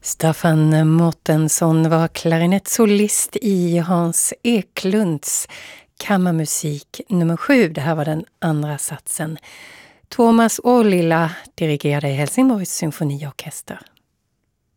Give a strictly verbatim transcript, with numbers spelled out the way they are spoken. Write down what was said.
Staffan Mårtensson var klarinettsolist i Hans Eklunds kammarmusik nummer sju. Det här var den andra satsen. Thomas Årlilla dirigerade Helsingborgs symfoniorkester.